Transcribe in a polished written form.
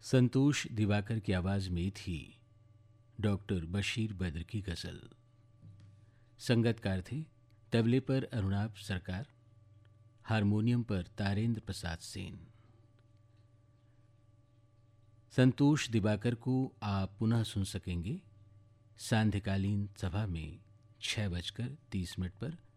संतोष दिवाकर की आवाज में थी डॉक्टर बशीर बद्र की गजल। संगतकार थे तबले पर अरुणाभ सरकार, हारमोनियम पर तारेंद्र प्रसाद सेन। संतोष दिवाकर को आप पुनः सुन सकेंगे सांध्यकालीन सभा में 6:30 पर